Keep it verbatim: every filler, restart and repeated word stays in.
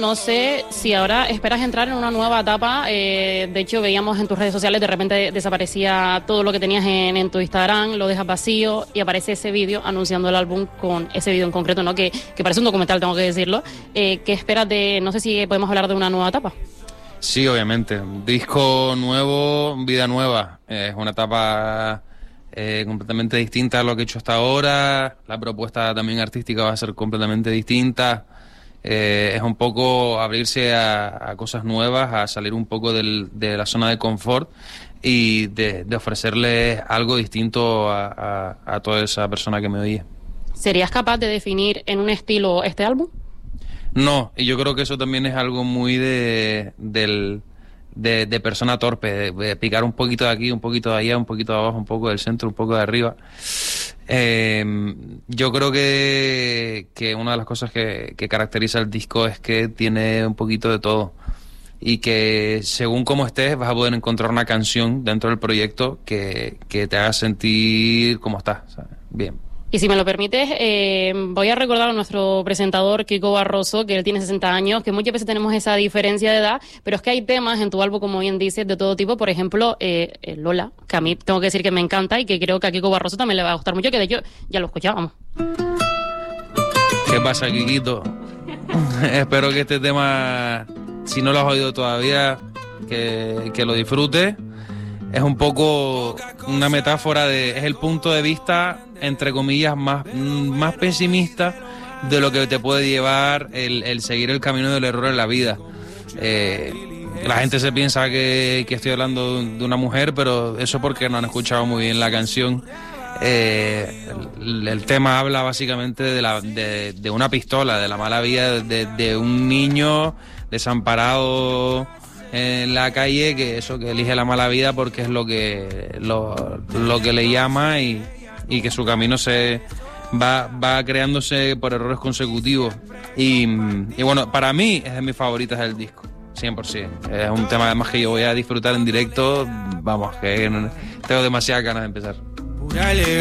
no sé si ahora esperas entrar en una nueva etapa. Eh, de hecho, veíamos en tus redes sociales, de repente desaparecía todo lo que tenías en, en tu Instagram, lo dejas vacío y aparece ese vídeo anunciando el álbum con ese vídeo en concreto, ¿no? Que, que parece un documental, tengo que decirlo. Eh, ¿Qué esperas de, no sé si podemos hablar de una nueva etapa? Sí, obviamente. Disco nuevo, vida nueva. Eh, es una etapa eh, completamente distinta a lo que he hecho hasta ahora. La propuesta también artística va a ser completamente distinta. Eh, es un poco abrirse a, a cosas nuevas, a salir un poco del, de la zona de confort y de, de ofrecerles algo distinto a, a, a toda esa persona que me oye. ¿Serías capaz de definir en un estilo este álbum? No, y yo creo que eso también es algo muy de del, de, de persona torpe, de, de picar un poquito de aquí, un poquito de allá, un poquito de abajo, un poco del centro, un poco de arriba. Eh, yo creo que, que una de las cosas que, que caracteriza el disco es que tiene un poquito de todo y que según cómo estés vas a poder encontrar una canción dentro del proyecto que, que te haga sentir como estás, ¿sabes? Bien. Y si me lo permites, eh, voy a recordar a nuestro presentador Kiko Barroso, que él tiene sesenta años, que muchas veces tenemos esa diferencia de edad, pero es que hay temas en tu álbum, como bien dices, de todo tipo. Por ejemplo, eh, Lola, que a mí tengo que decir que me encanta y que creo que a Kiko Barroso también le va a gustar mucho, que de hecho ya lo escuchábamos. ¿Qué pasa, Kikito? Espero que este tema, si no lo has oído todavía, que, que lo disfrutes. Es un poco una metáfora de, es el punto de vista, entre comillas, más, más pesimista de lo que te puede llevar el, el seguir el camino del error en la vida. Eh, la gente se piensa que, que estoy hablando de una mujer, pero eso porque no han escuchado muy bien la canción. Eh, el, el tema habla básicamente de, la, de, de una pistola, de la mala vida de, de un niño desamparado en la calle, que eso, que elige la mala vida porque es lo que lo, lo que le llama y, y que su camino se va, va creándose por errores consecutivos. Y, y bueno, para mí es de mis favoritas del disco, cien por ciento. Es un tema además que yo voy a disfrutar en directo, vamos, que tengo demasiadas ganas de empezar.